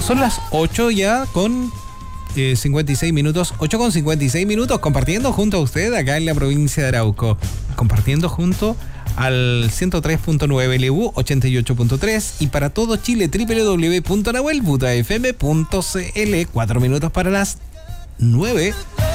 Son las 8 ya con 56 minutos, 8 con 56 minutos, compartiendo junto a usted acá en la provincia de Arauco, compartiendo junto al 103.9 LU, 88.3 y para todo Chile www.nahuelbutafm.cl. 4 minutos para las 9.